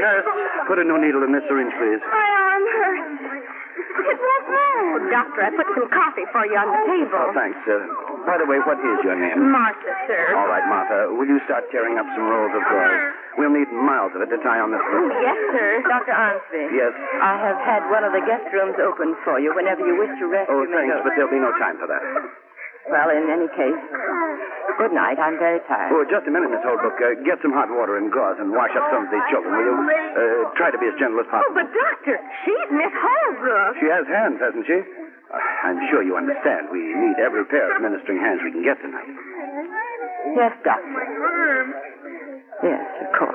Nurse, put a new needle in this syringe, please. My arm hurts. It won't move. Doctor, I put some coffee for you on the table. Oh, thanks. By the way, what is your name? Martha, sir. All right, Martha. Will you start tearing up some rolls of gauze? We'll need miles of it to tie on this foot. Yes, sir. Dr. Arnsby. Yes. I have had one of the guest rooms open for you. Whenever you wish to rest, Oh, you may thanks, go. but there'll be no time for that. Well, in any case, good night. I'm very tired. Oh, just a minute, Miss Holbrook. Get some hot water and gauze and wash up some of these children, will you? Try to be as gentle as Oh, possible. but Doctor, she's Miss Holbrook. She has hands, hasn't she? I'm sure you understand. We need every pair of ministering hands we can get tonight. Yes, Doctor. Yes, of course.